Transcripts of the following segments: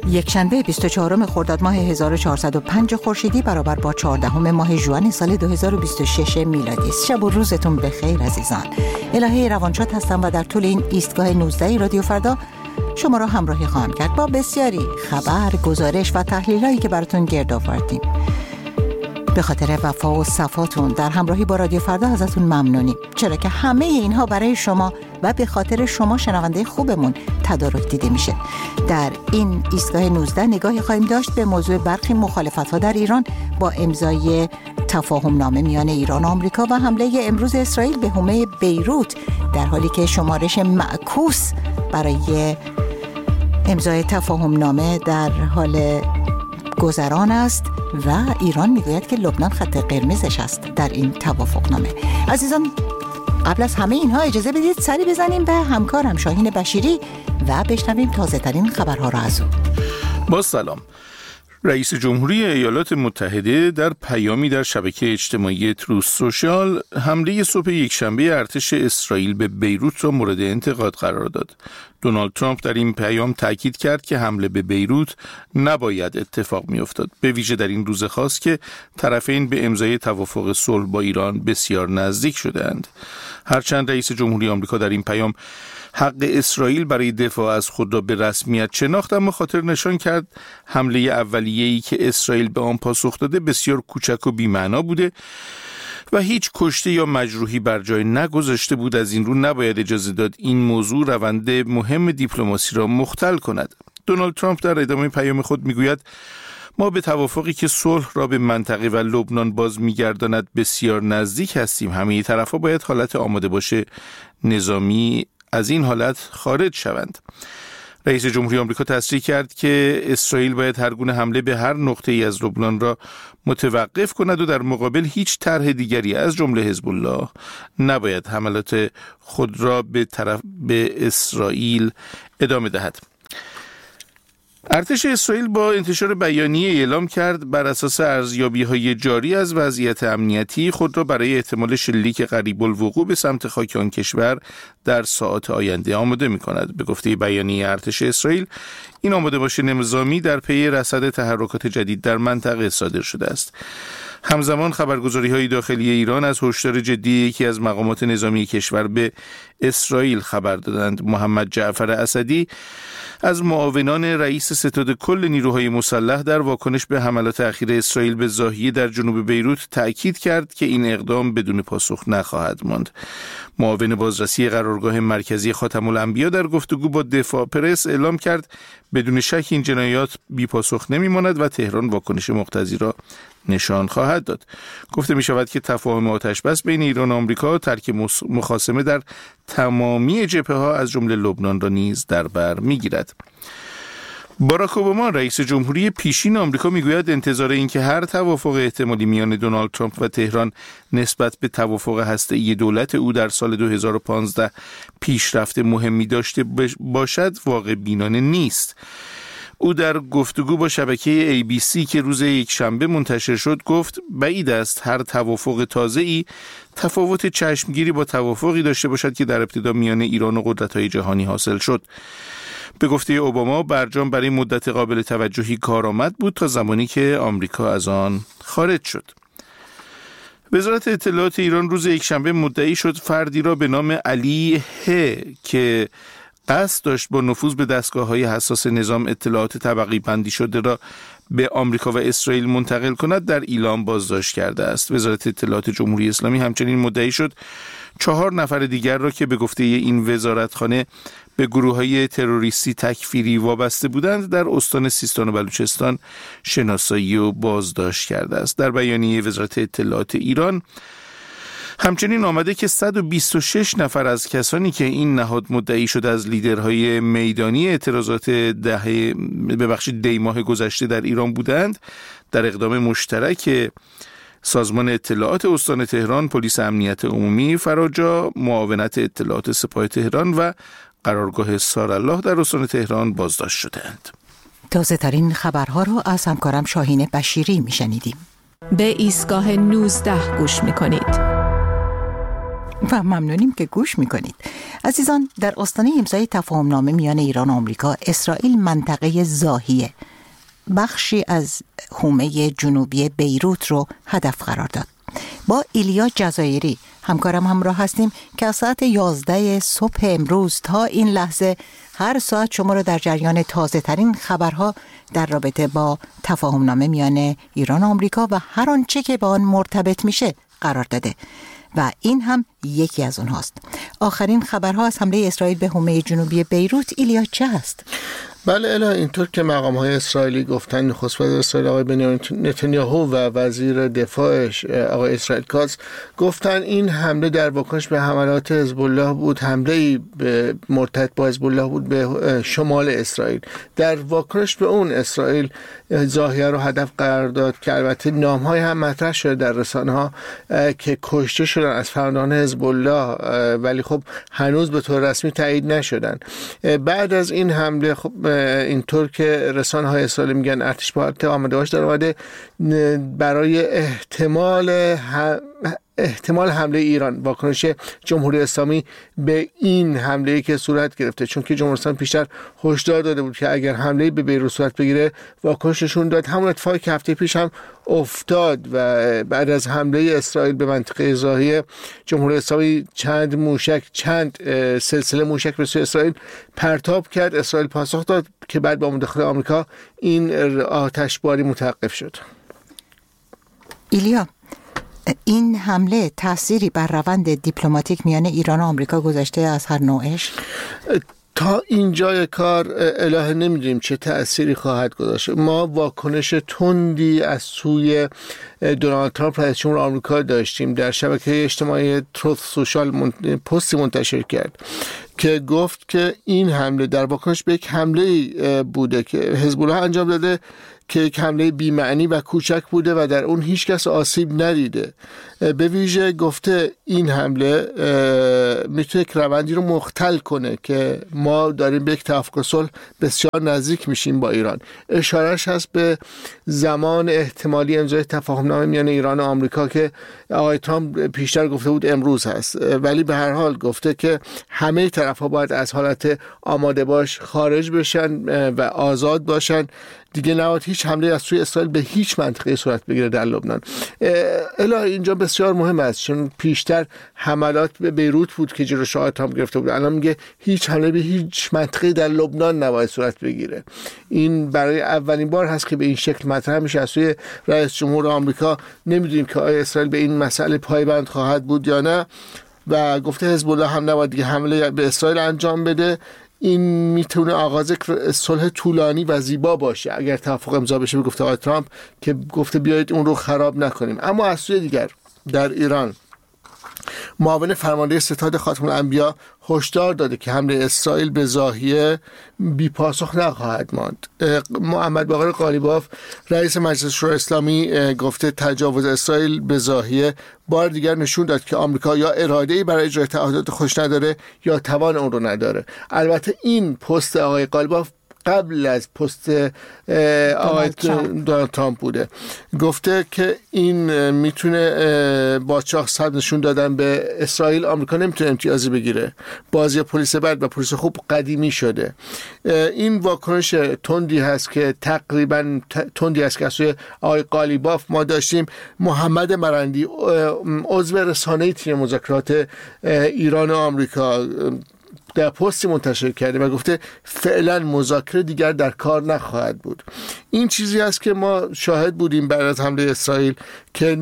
یکشنبه 24 خرداد ماه 1405 خورشیدی برابر با 14 ماه ژوئن سال 2026 میلادی است. شب و روزتون بخیر عزیزان. الهه روانشاد هستم و در طول این ایستگاه 19 رادیو فردا شما را همراهی خواهم کرد با بسیاری خبر، گزارش و تحلیلایی که براتون گرد آوردیم. به خاطر وفا و صفاتون در همراهی با رادیو فردا ازتون ممنونیم، چرا که همه اینها برای شما و به خاطر شما شنونده خوبمون تدارک دیده میشه. در این ایستگاه 19 نگاهی خواهیم داشت به موضوع برخی مخالفت‌ها در ایران با امضای تفاهم نامه میان ایران و آمریکا و حمله امروز اسرائیل به حومه بیروت، در حالی که شمارش معکوس برای امضای تفاهم نامه در حال گذران است و ایران میگوید که لبنان خط قرمزش است در این توافقنامه. عزیزان، قبل از همه اینها اجازه بدید سری بزنیم به همکارم شاهین بشیری و بشنویم تازه ترین خبرها را از او. با سلام. رئیس جمهوری ایالات متحده در پیامی در شبکه اجتماعی تروث سوشال حمله صبح یکشنبه ارتش اسرائیل به بیروت را مورد انتقاد قرار داد. دونالد ترامپ در این پیام تاکید کرد که حمله به بیروت نباید اتفاق می‌افتاد، به ویژه در این روز خاص که طرفین به امضای توافق صلح با ایران بسیار نزدیک شده‌اند. هرچند رئیس جمهوری آمریکا در این پیام حق اسرائیل برای دفاع از خود را به رسمیت شناخت، اما خاطر نشان کرد حمله اولیه‌ای که اسرائیل به آن پاسخ داده بسیار کوچک و بی‌معنا بوده و هیچ کشته یا مجروحی بر جای نگذاشته بود. از این رو نباید اجازه داد این موضوع روند مهم دیپلماسی را مختل کند. دونالد ترامپ در ادامه پیام خود میگوید ما به توافقی که صلح را به منطقه و لبنان باز میگرداند بسیار نزدیک هستیم. همه طرف‌ها باید حالت آماده باشه نظامی از این حالت خارج شوند. رئیس جمهوری آمریکا تصریح کرد که اسرائیل باید هر گونه حمله به هر نقطه‌ای از لبنان را متوقف کند و در مقابل هیچ طرح دیگری از جمله حزب الله نباید حملات خود را به اسرائیل ادامه دهد. ارتش اسرائیل با انتشار بیانیه اعلام کرد بر اساس ارزیابی‌های جاری از وضعیت امنیتی خود را برای احتمال شلیک قریب الوقوع به سمت خاک آن کشور در ساعات آینده آماده می‌کند. به گفته بیانیه ارتش اسرائیل، این آماده باش نظامی در پی رصد تحرکات جدید در منطقه صادر شده است. همزمان خبرگزاری‌های داخلی ایران از هشدار جدی یکی از مقامات نظامی کشور به اسرائیل خبر دادند. محمد جعفر اسدی از معاونان رئیس ستاد کل نیروهای مسلح در واکنش به حملات اخیر اسرائیل به ضاحیه در جنوب بیروت تأکید کرد که این اقدام بدون پاسخ نخواهد ماند. معاون بازرسی قرارگاه مرکزی خاتم الانبیا در گفتگو با دفاع پرس اعلام کرد بدون شک این جنایات بی پاسخ نمیماند و تهران واکنش مقتضی را نشان خواهد داد. گفته می شود که تفاهم آتش‌بس بین ایران و آمریکا ترک مخاصمه در تمامی جبهه‌ها از جمله لبنان را نیز در بر می‌گیرد. باراک اوباما رئیس جمهوری پیشین آمریکا میگوید انتظار این که هر توافق احتمالی میان دونالد ترامپ و تهران نسبت به توافق هسته‌ای دولت او در سال 2015 پیشرفت مهمی داشته باشد واقع بینانه نیست. او در گفتگو با شبکه ABC که روز یکشنبه منتشر شد گفت بعید است هر توافق تازه‌ای تفاوت چشمگیری با توافقی داشته باشد که در ابتدا میان ایران و قدرت‌های جهانی حاصل شد. به گفته اوباما برجام برای مدت قابل توجهی کارآمد بود تا زمانی که آمریکا از آن خارج شد. وزارت اطلاعات ایران روز یکشنبه مدعی شد فردی را به نام علی ه که قصد داشت با نفوذ به دستگاه‌های حساس نظام اطلاعات طبقی بندی شده را به آمریکا و اسرائیل منتقل کند در ایلام بازداشت کرده است. وزارت اطلاعات جمهوری اسلامی همچنین مدعی شد 4 نفر دیگر را که به گفته این وزارتخانه به گروه‌های تروریستی تکفیری وابسته بودند در استان سیستان و بلوچستان شناسایی و بازداشت کرده است. در بیانیه وزارت اطلاعات ایران همچنین آمده که 126 نفر از کسانی که این نهاد مدعی شده از لیدرهای میدانی اعتراضات دی ماه گذشته در ایران بودند در اقدام مشترک سازمان اطلاعات استان تهران، پلیس امنیت عمومی فراجا، معاونت اطلاعات سپاه تهران و قرارگاه سارالله در استان تهران بازداشت شدند. تازه ترین خبرها را از همکارم شاهین بشیری میشنیدیم. به ایستگاه 19 گوش میکنید. و ممنونیم که گوش میکنید. عزیزان، در آستانه امضای تفاهمنامه میان ایران و آمریکا، اسرائیل منطقه ضاحیه، بخشی از حومه جنوبی بیروت رو هدف قرار داد. با ایلیا جزایری همکارم همراه هستیم که از ساعت 11 صبح امروز تا این لحظه هر ساعت شما رو در جریان تازه ترین خبرها در رابطه با تفاهمنامه میان ایران و آمریکا و هر آنچه که با آن مرتبط میشه قرار داده و این هم یکی از اونهاست. آخرین خبرها از حمله اسرائیل به حومه جنوبی بیروت، ایلیا، چه هست؟ بله الا اینطور که مقام‌های اسرائیلی گفتن، نخست وزیر اسرائیل آقای بنیامین نتانیاهو و وزیر دفاعش آقای اسرائیل کاتز گفتن این حمله در واکنش به حملات حزب الله بود، حمله‌ای مرتبط با حزب الله بود به شمال اسرائیل. در واکنش به اون اسرائیل ضاحیه رو هدف قرار داد که البته نام‌های هم مطرح شده در رسانه‌ها که کشته شدن از فرماندهان حزب الله، ولی خب هنوز به طور رسمی تایید نشدن. بعد از این حمله خب اینطور که رسانه‌های اسرائیل میگن ارتش با آماده باش در اومده برای احتمال حمله ایران، واکنش جمهوری اسلامی به این حمله‌ای که صورت گرفته، چون که جمهوری اسلامی پیشتر هشدار داده بود که اگر حمله به بیروت صورت بگیره واکنششون داد. همون اتفاقی که هفته پیش هم افتاد و بعد از حمله اسرائیل به منطقه ضاحیه جمهوری اسلامی چند سلسله موشک به سوی اسرائیل پرتاب کرد. اسرائیل پاسخ داد که بعد با مداخله آمریکا این آتشباری متوقف شد. ایلیا، این حمله تأثیری بر روند دیپلماتیک میان ایران و آمریکا گذاشته از هر نوعش؟ تا اینجای کار الهه نمیدونیم چه تأثیری خواهد گذاشت. ما واکنش تندی از سوی دونالد ترامپ رئیس جمهور آمریکا داشتیم. در شبکه اجتماعی تروت سوشال پستی منتشر کرد که گفت که این حمله در واکنش به یک حمله بوده که حزب الله انجام داده که یک حمله بی‌معنی و کوچک بوده و در اون هیچ کس آسیب ندیده. به ویژه گفته این حمله میتونه یک روندی رو مختل کنه که ما داریم به یک توافق صلح بسیار نزدیک میشیم با ایران. اشارهش هست به زمان احتمالی امضای تفاهمنامه میان ایران و آمریکا که آقای ترامپ پیشتر گفته بود امروز هست، ولی به هر حال گفته که همه طرف‌ها باید از حالت آماده باش خارج بشن و آزاد باشن. دیگه نباید هیچ حمله از سوی اسرائیل به هیچ منطقه صورت بگیره در لبنان. الا اینجا بسیار مهم است، چون پیشتر حملات به بیروت بود که جلوش آقای ترامپ گرفته بود. الان میگه هیچ حمله به هیچ منطقه در لبنان نباید صورت بگیره. این برای اولین بار هست که به این شکل مطرح میشه از سوی رئیس جمهور آمریکا. نمیدونیم که آیا اسرائیل به این مسئله پایبند خواهد بود یا نه و گفته حزب الله هم نباید دیگه حمله به اسرائیل انجام بده. این میتونه آغاز صلح طولانی و زیبا باشه اگر توافق امضا بشه، به گفته آقای ترامپ که گفته بیایید اون رو خراب نکنیم. اما از سوی دیگر در ایران معاون فرمانده ستاد خاتم الانبیا هشدار داده که حمله اسرائیل به ضاحیه بی پاسخ نخواهد ماند. محمد باقر قالیباف رئیس مجلس شورای اسلامی گفته تجاوز اسرائیل به ضاحیه بار دیگر نشون داد که آمریکا یا اراده‌ای برای اجرای تعهدات خودش نداره یا توان اون رو نداره. البته این پست آقای قالیباف قبل از پست آقای دونالد ترامپ بوده. گفته که این میتونه با چاق نشون دادن به اسرائیل آمریکا نمیتونه امتیازی بگیره. بازی پلیس بد و پلیس خوب قدیمی شده. این واکنش تندی هست که تقریبا تندی هست که از سوی آقای قالیباف ما داشتیم. محمد مرندی عضو رسانه تیم مذاکرات ایران و آمریکا در پستی منتشر کرده و گفته فعلا مذاکره دیگر در کار نخواهد بود. این چیزی است که ما شاهد بودیم بعد از حمله اسرائیل که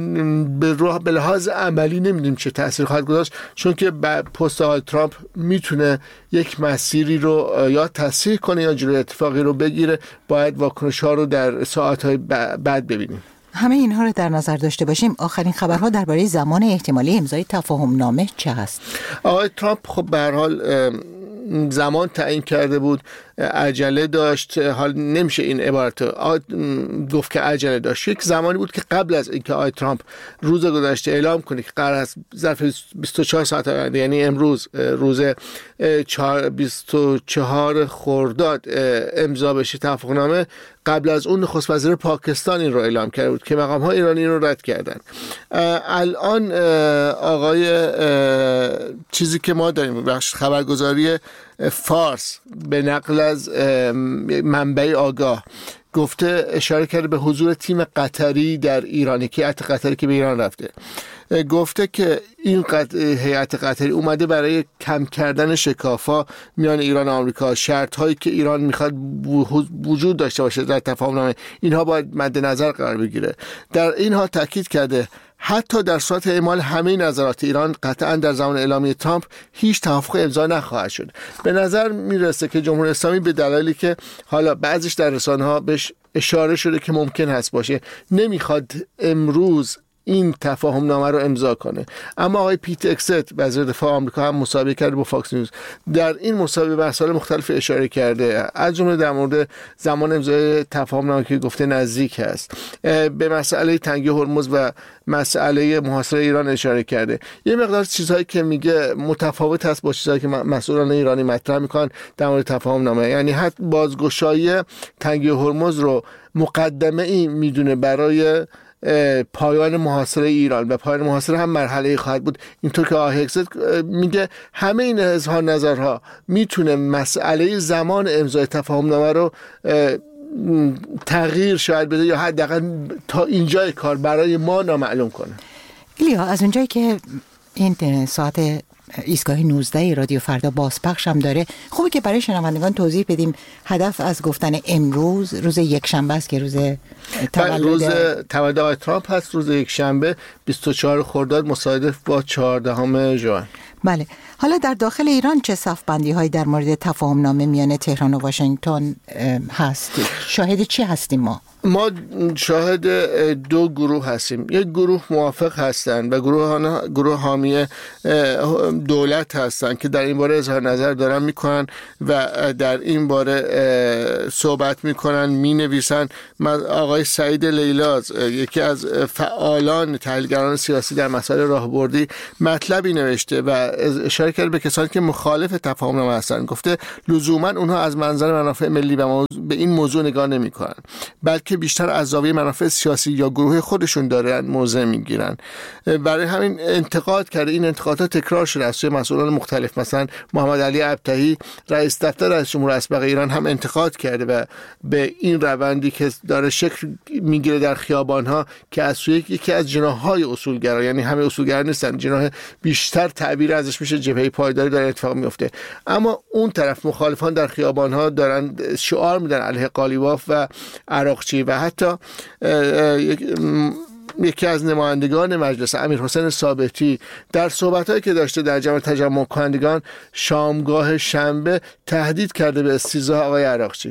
به لحاظ عملی نمیدونیم چه تأثیر خواهد گذاشت، چون که پست آقای ترامپ میتونه یک مسیری رو یا تصحیح کنه یا جلوی اتفاقی رو بگیره. باید واکنش ها رو در ساعت‌های بعد ببینیم. همه اینها رو در نظر داشته باشیم. آخرین خبرها درباره زمان احتمالی امضای تفاهمنامه چه هست؟ آقای ترامپ خب به هر حال زمان تعیین کرده بود عجله داشت. حال نمیشه این عبارت گفت که عجله داشت. یک زمانی بود که قبل از اینکه آقای ترامپ روز گذشته اعلام کنه که قرار است ظرف 24 ساعت آینده، یعنی امروز روز 24 خرداد امضا بشه توافقنامه، قبل از اون نخست وزیر پاکستان این رو اعلام کرده بود که مقام‌های ایرانی رو رد کردن. الان آقای چیزی که ما داریم بخش خبرگزاری فارس به نقل از منبع آگاه گفته، اشاره کرده به حضور تیم قطری در ایران، که هیئت قطری که به ایران رفته، گفته که این هیئت قطری اومده برای کم کردن شکافا میان ایران و آمریکا. شرط هایی که ایران میخواد وجود داشته باشه در تفاهمنامه، اینها باید مد نظر قرار بگیره. در این حال تاکید کرده حتی در صورت اعمال همه نظرات ایران قطعا در زمان اعلامیه ترامپ هیچ توافق امضا نخواهد شد. به نظر میرسه که جمهوری اسلامی به دلایلی که حالا بعضیش در رسانه‌ها بهش اشاره شده که ممکن هست باشه، نمیخواد امروز این تفاهم نامه رو امضا کنه. اما آقای پیت اکست وزیر دفاع آمریکا هم مصاحبه کرده با فاکس نیوز، در این مصاحبه به مسائل مختلف اشاره کرده، از جمله در مورد زمان امضای تفاهم نامه که گفته نزدیک است، به مسئله تنگی هرمز و مسئله محاصره ایران اشاره کرده. یه مقدار چیزهایی که میگه متفاوت هست با چیزهایی که مسئولان ایرانی مطرح میکنن در مورد تفاهم نامه. یعنی حتی بازگشایی تنگی هرمز رو مقدمه این میدونه برای پایان محاصره ایران، و پایان محاصره هم مرحله خواهد بود. اینطور که آقای هکست میگه همه این اظهار نظرها میتونه مسئله زمان امضای تفاهم نامه رو تغییر شاید بده، یا حداقل تا اینجای کار برای ما نامعلوم کنه. ایلیا، از اونجایی که این ساعت ایستگاه 19 رادیو فردا بازپخش هم داره، خوبه که برای شنوندگان توضیح بدیم هدف از گفتن امروز روز یکشنبه است که روز تولد آقای ترامپ هست، روز یکشنبه 24 خرداد مصادف با 14 ژوئن. بله. حالا در داخل ایران چه صف‌بندی هایی در مورد تفاهم نامه میان تهران و واشنگتن هست؟ شاهد چی هستیم ما؟ ما شاهد دو گروه هستیم. یک گروه موافق هستند و گروه حامی دولت هستند که در این باره اظهار نظر دارن میکنن و در این باره صحبت میکنن، مینویسن. آقای سعید لیلاز، یکی از فعالان تحلیلگران سیاسی در مسائل راهبردی، مطلبی نوشته و اشاره کرده به کسانی که مخالف تفاهم نامه هستند. گفته لزوما اونها از منظر منافع ملی به این موضوع نگاه نمیکنن، بلکه بیشتر از زاویه منافع سیاسی یا گروه خودشون دارن موضع میگیرن. برای همین انتقاد کرده. این انتقادات تکرار شده از سوی مسئولان مختلف. مثلا محمد علی ابطحی رئیس دفتر رئیس جمهور اسبق ایران هم انتقاد کرده و به این روندی که داره شکل میگیره در خیابان‌ها که از سوی یکی از جناح‌های اصولگرا، یعنی همه اصولگرا نیستن، جناح بیشتر تعبیر ازش میشه جبهه پایداری، داره اتفاق میفته. اما اون طرف مخالفان در خیابان‌ها دارن شعار میدن علیه قالیباف و عراقچی. و حتی یکی از نمایندگان مجلس، امیرحسین ثابتی، در صحبت‌هایی که داشته در جمع تجمع کنندگان شامگاه شنبه تهدید کرده به استیضاح آقای عراقچی.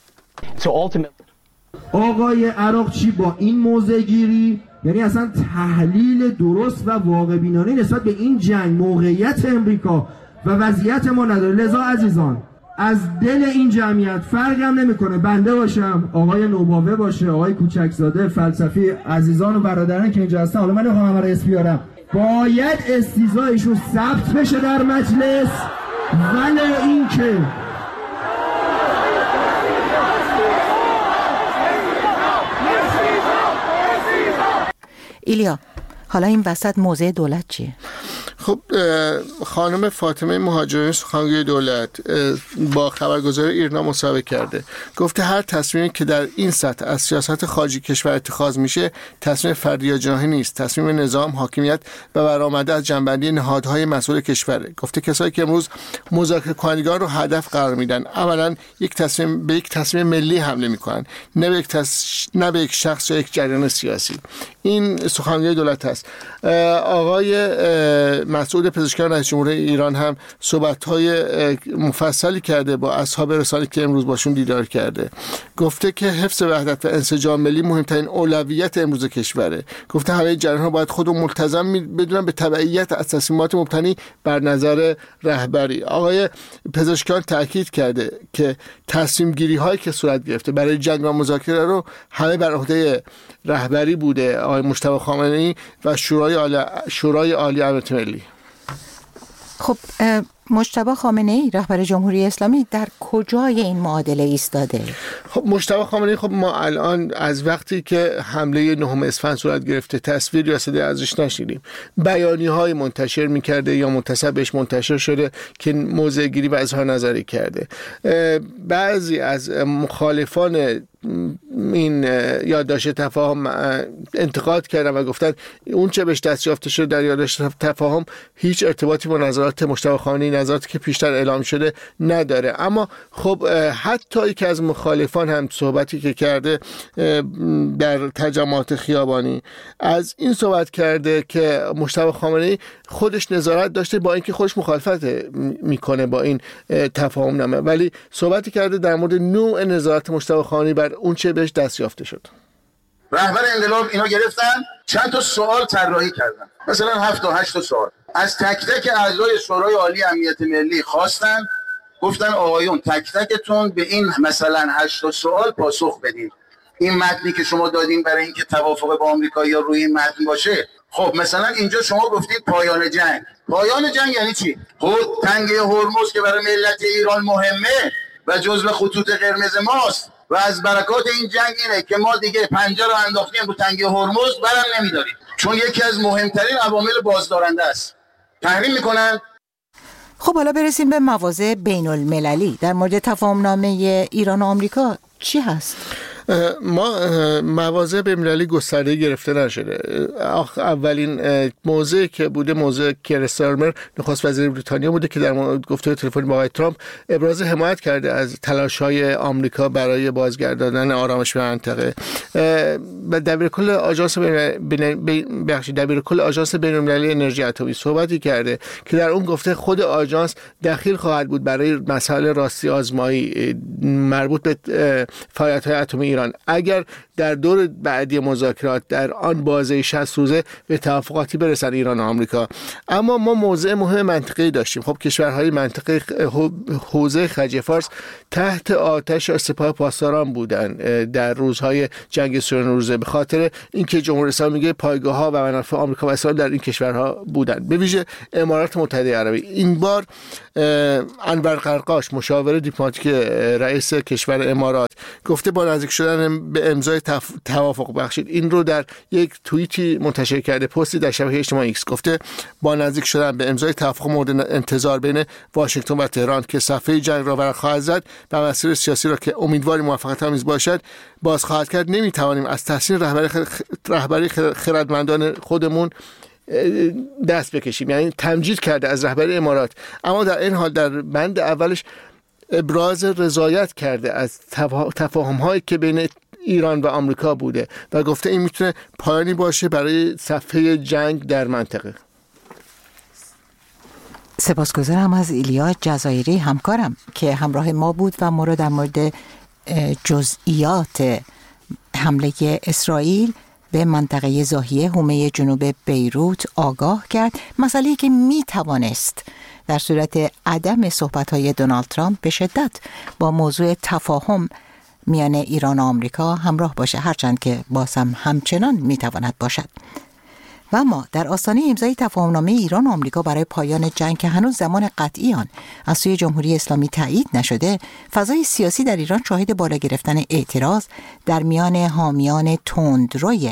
آقای عراقچی با این موضع گیری، یعنی اصلا تحلیل درست و واقع بینانه نسبت به این جنگ، موقعیت امریکا و وضعیت ما نداره. لذا عزیزان، از دل این جمعیت فرق هم نمیکنه بنده باشم، آقای نوباوه باشه، آقای کوچکزاده، فلسفی، عزیزان و برادران که اینجا هستن، حالا من نمیخوام همه رو اسم بیارم، باید استیضاحشون ثبت بشه در مجلس. ولی این که ایلیا، حالا این وسط موضع دولت چیه؟ خب خانم فاطمه مهاجرانی، سخنگوی دولت، با خبرگزار ایرنا مصاحبه کرده. گفته هر تصمیمی که در این سطح از سیاست خارجی کشور اتخاذ میشه تصمیم فردی یا جناحی نیست، تصمیم نظام، حاکمیت و برآمده از جنبندی نهادهای مسئول کشوره. گفته کسایی که امروز مذاکره کنندگان رو هدف قرار میدن عملاً یک تصمیم ملی حمله میکنن، نه به یک شخص یا یک جریان سیاسی. این سخنگوی دولت هست. آقای مسعود پزشکیان رئیس جمهور ایران هم صحبت‌های مفصلی کرده با اصحاب رسانه که امروز باشون دیدار کرده. گفته که حفظ وحدت و انسجام ملی مهمترین اولویت امروز کشوره. گفته همه جریان‌ها باید خودمون ملتزم بدونن به تبعیت از تصمیمات مبتنی بر نظر رهبری. آقای پزشکیان تاکید کرده که تصمیم گیری هایی که صورت گرفته برای جنگ و مذاکره رو همه بر عهده رهبری بوده، آقای مجتبی خامنه‌ای و شورای عالی امنیت ملی. خب مجتبی خامنه‌ای رهبر جمهوری اسلامی در کجای این معادله ایستاده؟ خب مجتبی خامنه‌ای، خب ما الان از وقتی که حمله 9 اسفند صورت گرفته تصویر یا صدای ازش نشیدیم. بیانیه‌های منتشر می‌کرده یا منتسب بهش منتشر شده که موضع گیری و اظهار نظری کرده. بعضی از مخالفان این یادداشت تفاهم انتقاد کردن و گفتن اون چه بهش دست یافته شده در یادداشت تفاهم هیچ ارتباطی با نظرات مجتبی خامنه‌ای، نظراتی که پیشتر اعلام شده نداره. اما خب حتی یکی از مخالفان هم صحبتی که کرده در تجمعات خیابانی از این صحبت کرده که مجتبی خامنه‌ای خودش نظارت داشته با اینکه خودش مخالفت میکنه با این تفاهم نامه، ولی صحبتی کرده در مورد نوع نظارت مجتبی خامنه‌ای بر اون چه بهش دست یافته شد. رهبر انقلاب اینا گرفتن چند تا سوال طراحی کردن، مثلا 7 تا 8 تا سوال از تک تک اعضای شورای عالی امنیت ملی خواستن، گفتن آقایون تک تکتون به این مثلا 8 تا سوال پاسخ بدین. این متنی که شما دادین برای اینکه توافق با آمریکایی‌ها روی این متن باشه، خب مثلا اینجا شما گفتید پایان جنگ. پایان جنگ یعنی چی؟ خود تنگه هرمز که برای ملت ایران مهمه و جزو خطوط قرمز ماست و از برکات این جنگ اینه که ما دیگه پنجه رو انداختیم رو تنگه هرمز، برم نمیداریم، چون یکی از مهمترین عوامل بازدارنده است. تحریم میکنن. خب حالا برسیم به مواضع بین المللی. در مورد تفاهمنامه ایران و آمریکا چی هست؟ ما مواضع بین‌المللی گسترده گرفته نشده. اولین موضوعی که بوده موضوع کیر استارمر نخست وزیر بریتانیا بوده که در گفتگوی تلفنی با آقای ترامپ ابراز حمایت کرده از تلاش‌های آمریکا برای بازگرداندن آرامش به منطقه. دبیرکل آژانس بین‌المللی انرژی اتمی صحبتی کرده که در اون گفته خود آژانس دخیل خواهد بود برای مسائل راستی آزمایی مربوط به فعالیت‌های اتمی ایران اگر در دور بعدی مذاکرات در آن بازه 60 روزه به توافقاتی برسن ایران و آمریکا. اما ما موضع مهم منطقه‌ای داشتیم. خب کشورهای منطقه حوزه خلیج فارس تحت آتش سپاه پاسداران بودن در روزهای جنگ سوریه روزه، به خاطر اینکه جمهوری اسلامی میگه پایگاه‌ها و منافع آمریکا و اسرائیل در این کشورها بودن، به ویژه امارات متحده عربی. این بار انور قرقاش مشاور دیپلماتیک رئیس کشور امارات گفته با نزدیک شدن به امضای توافق این رو در یک توییتی منتشر کرده، پستی در شبکه اجتماعی ایکس، گفته با نزدیک شدن به امضای توافق مورد انتظار بین واشنگتن و تهران که صفحه جنگ را ورق خواهد زد و مسیر سیاسی را که امیدواری موفقیت آمیز باشد باز خواهد کرد، نمیتوانیم از تحسین رهبری خردمندان خودمون دست بکشیم. یعنی تمجید کرده از رهبری امارات، اما در این حال در بند اولش ابراز رضایت کرده از تفاهم‌هایی که بین ایران و آمریکا بوده و گفته این میتونه پایانی باشه برای صفحه جنگ در منطقه. سپاسگزارم از ایلیا جزایری همکارم که همراه ما بود و ما رو در مورد جزئیات حمله اسرائیل به منطقه زاهیه حومه جنوب بیروت آگاه کرد، مسئله‌ای که میتوانست در صورت عدم صحبت‌های دونالد ترامپ به شدت با موضوع تفاهم میان ایران و آمریکا همراه باشه، هرچند که باز هم همچنان میتواند باشد. و اما در آستانه امضای تفاهمنامه ایران و آمریکا برای پایان جنگ که هنوز زمان قطعی آن از سوی جمهوری اسلامی تایید نشده، فضای سیاسی در ایران شاهد بالا گرفتن اعتراض در میان حامیان تندروی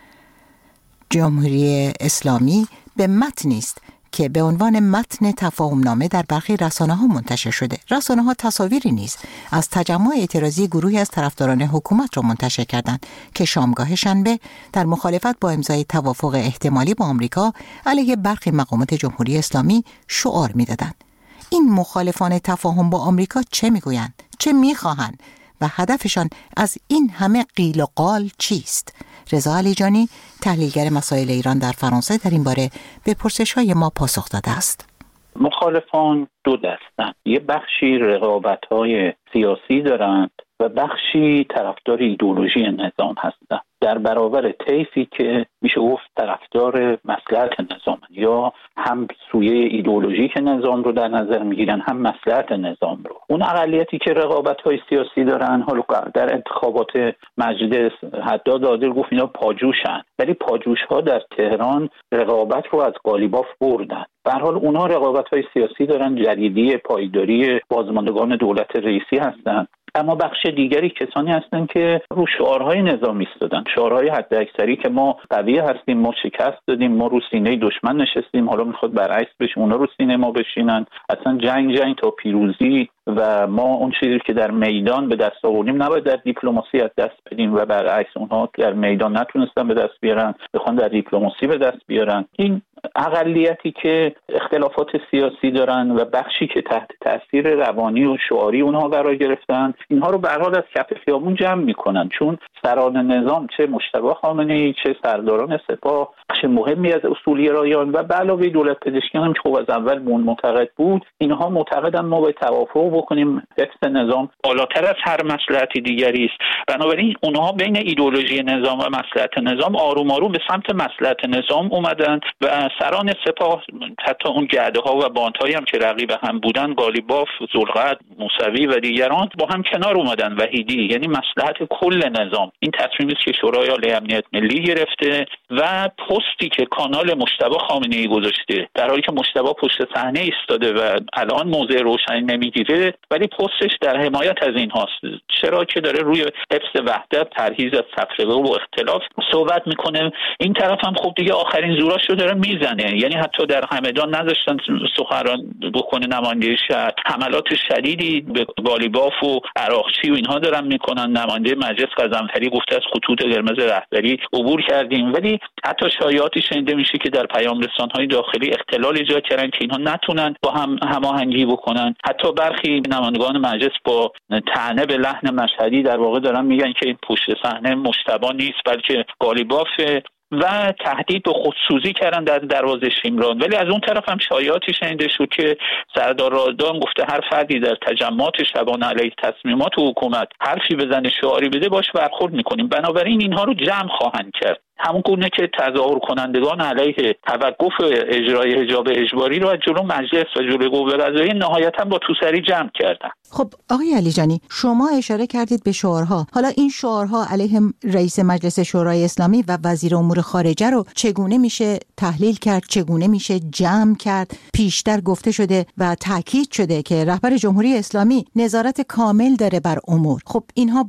جمهوری اسلامی به متنی است که به عنوان متن تفاهمنامه در برخی رسانه‌ها منتشر شده. رسانه‌ها تصاویری نیز از تجمع اعتراضی گروهی از طرفداران حکومت را منتشر کردند که شامگاه شنبه در مخالفت با امضای توافق احتمالی با آمریکا علیه برخی مقامات جمهوری اسلامی شعار می‌دادند. این مخالفان تفاهم با آمریکا چه می‌گویند؟ چه می‌خواهند؟ و هدفشان از این همه قیل و قال چیست؟ رضا علیجانی، تحلیلگر مسائل ایران در فرانسه، در این باره به پرسش‌های ما پاسخ داده است. مخالفان دو دستن. یه بخشی رقابت‌های سیاسی دارند و بخشی طرفدار ایدئولوژی نظام هستند. در برابر طیفی که میشه گفت طرفدار مصلحت نظام، یا هم سویه ایدئولوژیک نظام رو در نظر میگیرن هم مصلحت نظام رو. اون اقلیتی که رقابت‌های سیاسی دارن، حالا در انتخابات مجلس حداد عادل گفت اینا پاجوشن، ولی پاجوش‌ها در تهران رقابت رو از قالیباف بردن. به هر حال اونها رقابت‌های سیاسی دارن، جریدی پایداری بازماندگان دولت رئیسی هستن. اما بخش دیگری کسانی هستند که رو شعارهای نظامی ایستادن، شعارهای حداکثری که ما قوی هستیم، ما شکست دادیم، ما رو سینه دشمن نشستیم، حالا میخواد برعکس بشه اونا رو سینه ما بشینن، اصلا جنگ تا پیروزی و ما اون چیزی که در میدان به دست آوردیم نباید در دیپلماسی از دست بدیم و برعکس اونها در میدان نتونستن به دست بیارن، بخوان در دیپلماسی به دست بیارن. این اقلیتی که اختلافات سیاسی دارن و بخشی که تحت تاثیر روانی و شعاری اونها قرار گرفتن، اینها رو به هر حال از کف خیابون جمع میکنن، چون سران نظام چه مجتبی خامنه‌ای چه سرداران سپاه بخش مهمی از اصولگرایان و به علاوه دولت پزشکیان هم که خب از اول معتقد بود، اینها معتقدن ما باید توافق بکنیم، حفظ نظام بالاتر از هر مصلحت دیگری است. بنابراین اونها بین ایدئولوژی نظام و مصلحت نظام آروم آروم به سمت مصلحت نظام اومدن و سران سپاه، حتی اون گرده ها و باندهایی هم که رقیب هم بودن، قالیباف، ذوالقعد، موسوی و دیگران، با هم کنار اومدن. وحیدی، یعنی مصلحت کل نظام. این تصمیمی است که شورای عالی امنیت ملی گرفته و پستی که کانال مجتبی خامنه‌ای گذاشته، در حالی که مجتبی پشت صحنه ایستاده و الان موضع روشنی نمیگیره، ولی پستش در حمایت از این هاست. چرا که داره روی حفظ وحدت، پرهیز از تفرقه و اختلاف صحبت میکنه. این طرف هم خب دیگه آخرین زوراشو داره میزنه، یعنی حتی در همدان نذاشتن سخنران بکنه نماینده شهر، حملات شدیدی به قالیباف و عراقچی و اینها دارن میکنن. نماینده مجلس قزنفری گفته از خطوط قرمز رهبری عبور کردیم، ولی حتی شایعاتی شنیده میشه که در پیام رسان‌های داخلی اختلال ایجاد کردن که اینها نتونن با هم هماهنگی بکنن. حتی برخی نمایندگان مجلس با طعنه به لحن مشهدی در واقع دارن میگن که این پشت صحنه مجتبی نیست بلکه قالیبافه و تهدید به خودسوزی کردن در دروازه شیمران. ولی از اون طرف هم شایعاتی شنیده شد که سردار رادان گفته هر فردی در تجمعات شبانه علیه تصمیمات حکومت حرفی بزنه، شعاری بده، باش برخورد میکنیم. بنابراین اینها رو جمع خواهند کرد، همون گونه که تظاهر کنندگان علیه توقف اجرای حجاب اجباری رو از جلو مجلس و جلوی قوه قضاییه نهایتا با توسری جمع کردن. خب آقای علیجانی، شما اشاره کردید به شعارها. حالا این شعارها علیه رئیس مجلس شورای اسلامی و وزیر امور خارجه رو چگونه میشه تحلیل کرد، چگونه میشه جمع کرد؟ پیشتر گفته شده و تاکید شده که رهبر جمهوری اسلامی نظارت کامل داره بر امور. خب اینها